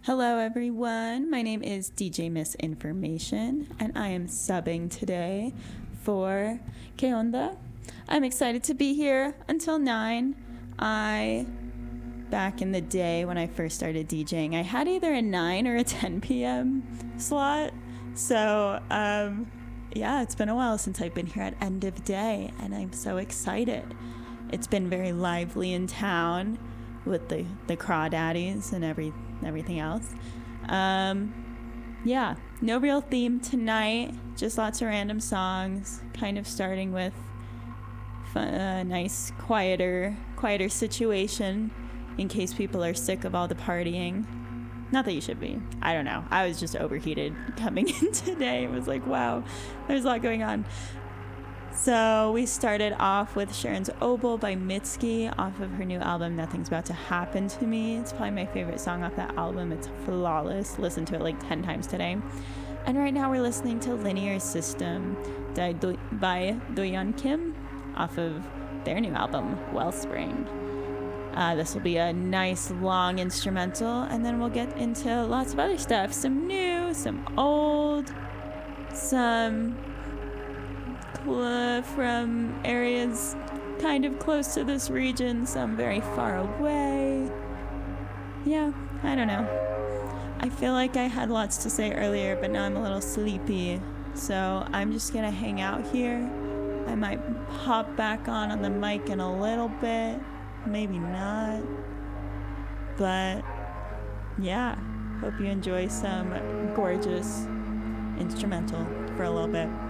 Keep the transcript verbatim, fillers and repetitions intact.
Hello, everyone. My name is D J Misinformation, and I am subbing today for Que Onda. I'm excited to be here until nine. I, back in the day when I first started DJing, I had either a nine or a ten p.m. slot. So, um, yeah, it's been a while since I've been here at end of day, and I'm so excited. It's been very lively in town with the, the crawdaddies and every, everything else. Um, yeah, no real theme tonight, just lots of random songs, kind of starting with a nice, quieter, quieter situation in case people are sick of all the partying. Not that you should be. I don't know. I was just overheated coming in today. It was like, wow, there's a lot going on. So we started off with Sharon's Opal by Mitski off of her new album, Nothing's About to Happen to Me. It's probably my favorite song off that album. It's flawless. Listened to it like ten times today. And right now we're listening to Linear System by Doyeon Kim off of their new album, Wellspring. Uh, this will be a nice long instrumental, and then we'll get into lots of other stuff. Some new, some old, some from areas kind of close to this region, some very far away. Yeah, I don't know. I feel like I had lots to say earlier, but now I'm a little sleepy. So I'm just gonna hang out here. I might hop back on on the mic in a little bit, maybe not. But yeah, hope you enjoy some gorgeous instrumental for a little bit.